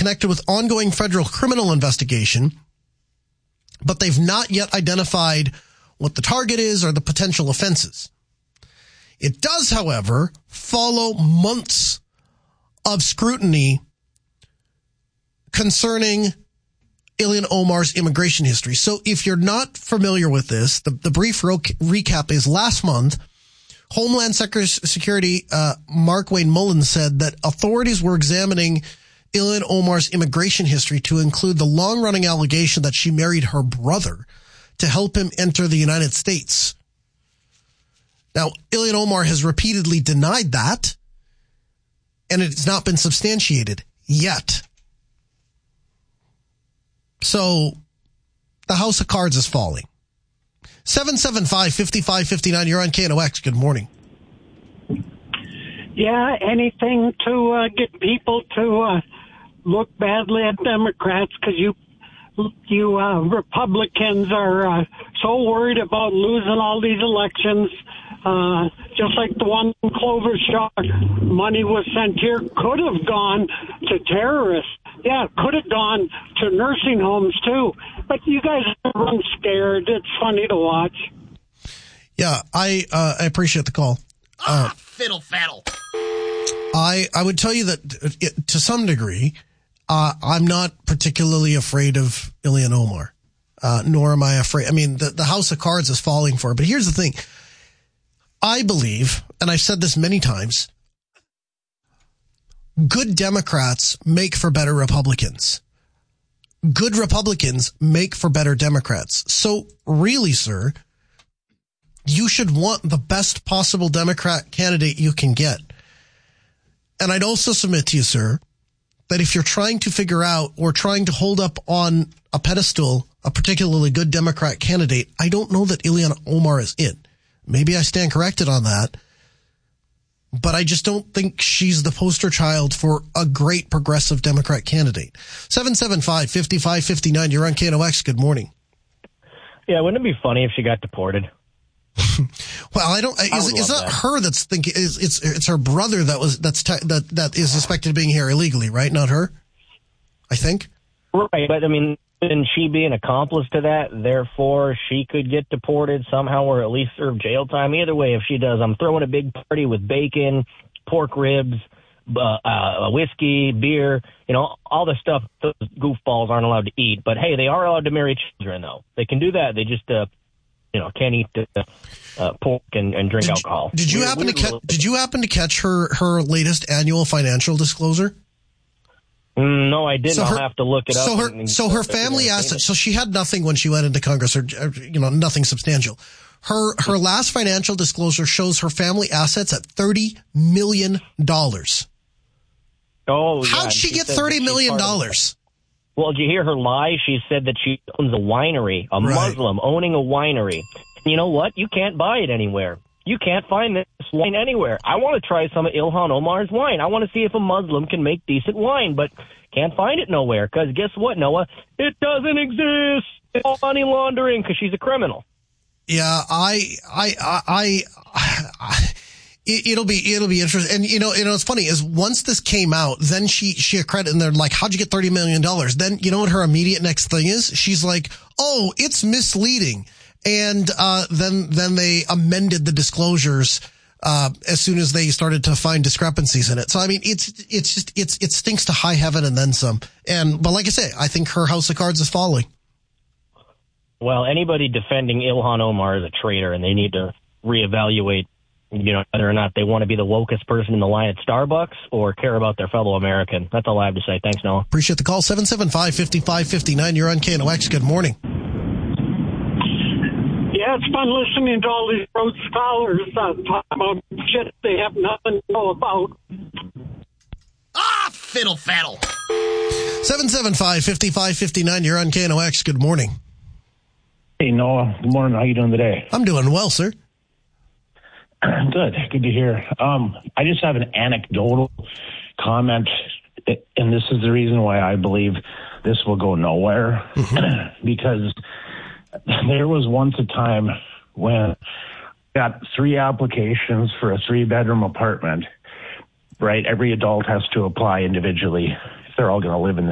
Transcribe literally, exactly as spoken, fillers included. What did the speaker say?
connected with ongoing federal criminal investigation, but they've not yet identified what the target is or the potential offenses. It does, however, follow months of scrutiny concerning Ilhan Omar's immigration history. So if you're not familiar with this, the, the brief ro- recap is last month, Homeland Security uh, Mark Wayne Mullins said that authorities were examining Ilhan Omar's immigration history to include the long-running allegation that she married her brother to help him enter the United States. Now, Ilhan Omar has repeatedly denied that, and it's not been substantiated yet. So, the house of cards is falling. seven seven five, five five five nine, you're on K N O X. Good morning. Yeah, anything to uh, get people to uh, look badly at Democrats, because you you uh, Republicans are uh, so worried about losing all these elections. Uh, just like the one in Clover Shaw, money was sent here, could have gone to terrorists. Yeah, could have gone to nursing homes, too. But you guys are scared. It's funny to watch. Yeah, I uh, I appreciate the call. Uh, ah, fiddle faddle. I, I would tell you that it, to some degree, uh, I'm not particularly afraid of Ilhan Omar, uh, nor am I afraid. I mean, the, the house of cards is falling for her. But here's the thing. I believe, and I've said this many times, good Democrats make for better Republicans. Good Republicans make for better Democrats. So really, sir, you should want the best possible Democrat candidate you can get. And I'd also submit to you, sir, that if you're trying to figure out or trying to hold up on a pedestal a particularly good Democrat candidate, I don't know that Ilhan Omar is it. Maybe I stand corrected on that, but I just don't think she's the poster child for a great progressive Democrat candidate. seven seven five, five five five nine, you're on K N O X. Good morning. Yeah, wouldn't it be funny if she got deported? Well, I don't. I Is, is that, that her that's thinking? Is it's it's her brother that was that's te- that that is suspected of being here illegally, right? Not her. I think. Right, but I mean, shouldn't she be an accomplice to that? Therefore, she could get deported somehow, or at least serve jail time. Either way, if she does, I'm throwing a big party with bacon, pork ribs, uh, uh, whiskey, beer. You know, all the stuff those goofballs aren't allowed to eat. But hey, they are allowed to marry children, though. They can do that. They just. Uh, You know, can't eat uh, uh, pork and, and drink did alcohol. You, did you weird, happen weird to catch? Did you happen to catch her her latest annual financial disclosure? Mm, no, I didn't. So her, I'll have to look it so up. Her, and, and so her family assets. So she had nothing when she went into Congress, or you know, nothing substantial. Her her last financial disclosure shows her family assets at thirty million dollars. Oh, how'd yeah, she, she get thirty million dollars? Well, did you hear her lie? She said that she owns a winery, a right. Muslim owning a winery. You know what? You can't buy it anywhere. You can't find this wine anywhere. I want to try some of Ilhan Omar's wine. I want to see if a Muslim can make decent wine, but can't find it nowhere. Because guess what, Noah? It doesn't exist. It's all money laundering because she's a criminal. Yeah, I, I, I, I, I it, it'll be, it'll be interesting. And you know, you know, it's funny is once this came out, then she, she accredited, and they're like, how'd you get thirty million dollars? Then you know what her immediate next thing is? She's like, oh, it's misleading. And, uh, then, then they amended the disclosures, uh, as soon as they started to find discrepancies in it. So, I mean, it's, it's just, it's, it stinks to high heaven and then some. And, but like I say, I think her house of cards is falling. Well, anybody defending Ilhan Omar is a traitor, and they need to reevaluate, you know, whether or not they want to be the wokest person in the line at Starbucks or care about their fellow American. That's all I have to say. Thanks, Noah. Appreciate the call. seven seven five, five five five nine. You're on K N O X. Good morning. Yeah, it's fun listening to all these Rhodes Scholars uh, talk about shit they have nothing to know about. Ah, fiddle faddle. seven seven five, five five five nine. You're on K N O X. Good morning. Hey, Noah. Good morning. How you doing today? I'm doing well, sir. Good. Good to hear. Um, I just have an anecdotal comment, and this is the reason why I believe this will go nowhere. Mm-hmm. Because there was once a time when I got three applications for a three-bedroom apartment, right? Every adult has to apply individually if they're all going to live in the